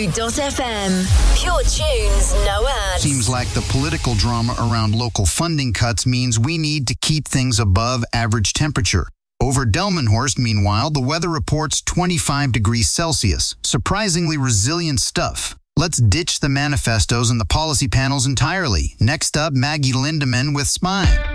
Q2.FM. Pure tunes, no ads. Seems like the political drama around local funding cuts means we need to keep things above average temperature. Over Delmenhorst, meanwhile, the weather reports 25 degrees Celsius. Surprisingly resilient stuff. Let's ditch the manifestos and the policy panels entirely. Next up, Maggie Lindemann with Smile.